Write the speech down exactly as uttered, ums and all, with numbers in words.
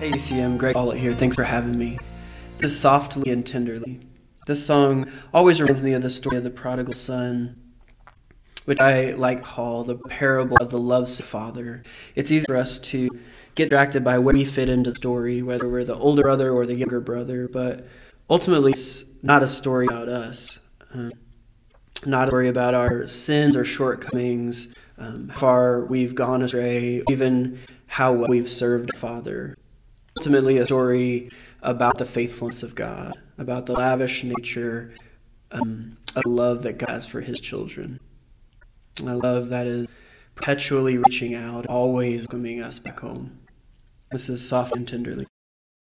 Hey C M, Greg Follett here. Thanks for having me. This is Softly and Tenderly. This song always reminds me of the story of the prodigal son, which I like to call the parable of the lovesick father. It's easy for us to get distracted by where we fit into the story, whether we're the older brother or the younger brother, but ultimately it's not a story about us, um, not a story about our sins or shortcomings, um, how far we've gone astray, even how well we've served the Father. Ultimately a story about the faithfulness of God, about the lavish nature um, of love that God has for his children. A love that is perpetually reaching out, always welcoming us back home. This is Soft and Tenderly.